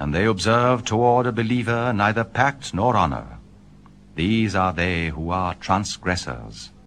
and they observe toward a believer neither pact nor honor. These are they who are transgressors.